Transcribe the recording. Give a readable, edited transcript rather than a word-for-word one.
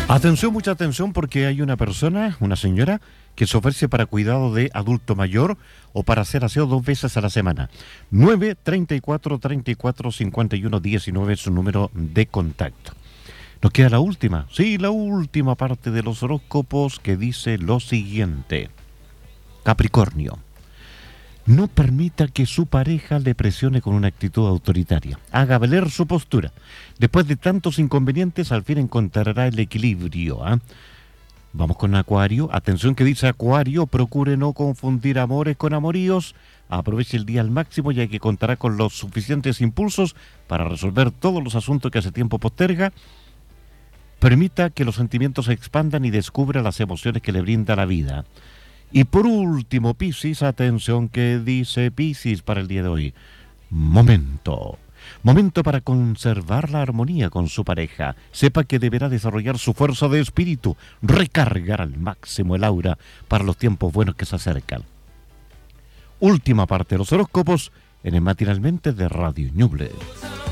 Atención, mucha atención, porque hay una persona, una señora, que se ofrece para cuidado de adulto mayor o para hacer aseo 2 veces a la semana. 934-34-51-19 es su número de contacto. Nos queda la última, sí, la última parte de los horóscopos, que dice lo siguiente. Capricornio. No permita que su pareja le presione con una actitud autoritaria. Haga valer su postura. Después de tantos inconvenientes, al fin encontrará el equilibrio. Vamos con Acuario. Atención, que dice Acuario, procure no confundir amores con amoríos. Aproveche el día al máximo, ya que contará con los suficientes impulsos para resolver todos los asuntos que hace tiempo posterga. Permita que los sentimientos se expandan y descubra las emociones que le brinda la vida. Y por último, Piscis, atención, que dice Piscis para el día de hoy. Momento para conservar la armonía con su pareja. Sepa que deberá desarrollar su fuerza de espíritu, recargar al máximo el aura para los tiempos buenos que se acercan. Última parte de los horóscopos en el Matinalmente de Radio Ñuble.